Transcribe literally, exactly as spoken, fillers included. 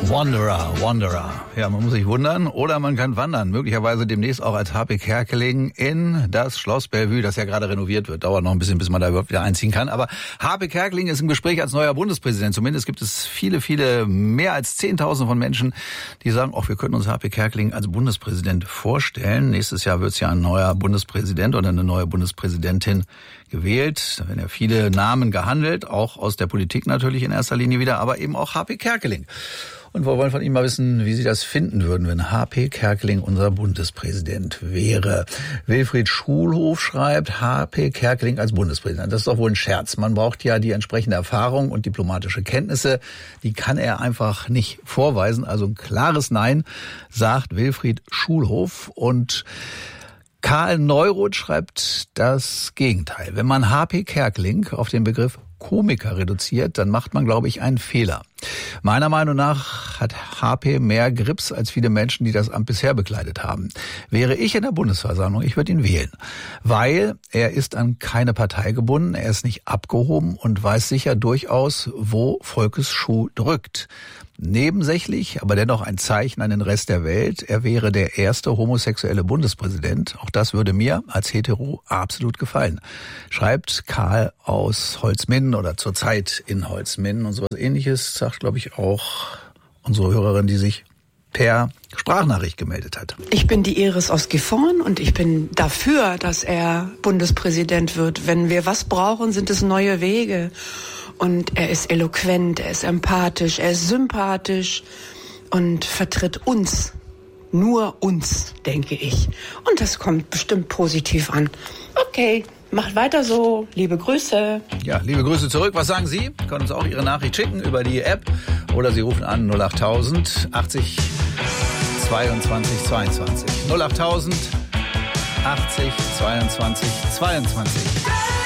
Wanderer, Wanderer. Ja, man muss sich wundern oder man kann wandern. Möglicherweise demnächst auch als H P Kerkeling in das Schloss Bellevue, das ja gerade renoviert wird. Dauert noch ein bisschen, bis man da überhaupt wieder einziehen kann. Aber H P Kerkeling ist im Gespräch als neuer Bundespräsident. Zumindest gibt es viele, viele, mehr als zehntausend von Menschen, die sagen, ach, wir könnten uns H P Kerkeling als Bundespräsident vorstellen. Nächstes Jahr wird es ja ein neuer Bundespräsident oder eine neue Bundespräsidentin gewählt. Da werden ja viele Namen gehandelt, auch aus der Politik natürlich in erster Linie wieder, aber eben auch H P Kerkeling. Und wir wollen von Ihnen mal wissen, wie Sie das finden würden, wenn H P Kerkeling unser Bundespräsident wäre. Wilfried Schulhof schreibt, H P Kerkeling als Bundespräsident. Das ist doch wohl ein Scherz. Man braucht ja die entsprechende Erfahrung und diplomatische Kenntnisse. Die kann er einfach nicht vorweisen. Also ein klares Nein, sagt Wilfried Schulhof. Und Karl Neuroth schreibt das Gegenteil. Wenn man H P Kerkeling auf den Begriff Komiker reduziert, dann macht man, glaube ich, einen Fehler. Meiner Meinung nach hat H P mehr Grips als viele Menschen, die das Amt bisher bekleidet haben. Wäre ich in der Bundesversammlung, ich würde ihn wählen. Weil er ist an keine Partei gebunden, er ist nicht abgehoben und weiß sicher durchaus, wo Volkes Schuh drückt. Nebensächlich, aber dennoch ein Zeichen an den Rest der Welt. Er wäre der erste homosexuelle Bundespräsident. Auch das würde mir als Hetero absolut gefallen. Schreibt Karl aus Holzminden oder zurzeit in Holzminden und sowas Ähnliches, sagt, glaube ich, auch unsere Hörerin, die sich per Sprachnachricht gemeldet hat. Ich bin die Iris aus Gifhorn und ich bin dafür, dass er Bundespräsident wird. Wenn wir was brauchen, sind es neue Wege. Und er ist eloquent, er ist empathisch, er ist sympathisch und vertritt uns, nur uns, denke ich. Und das kommt bestimmt positiv an. Okay, macht weiter so. Liebe Grüße. Ja, liebe Grüße zurück. Was sagen Sie? Sie können uns auch Ihre Nachricht schicken über die App oder Sie rufen an null achttausend achtzig zweiundzwanzig zweiundzwanzig. null achttausend achtzig zweiundzwanzig zweiundzwanzig.